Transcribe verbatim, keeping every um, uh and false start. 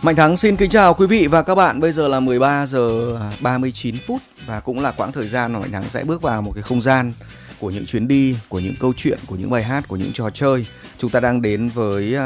Mạnh Thắng xin kính chào quý vị và các bạn. Bây giờ là mười ba giờ ba mươi chín phút và cũng là quãng thời gian mà Mạnh Thắng sẽ bước vào một cái không gian của những chuyến đi, của những câu chuyện, của những bài hát, của những trò chơi. Chúng ta đang đến với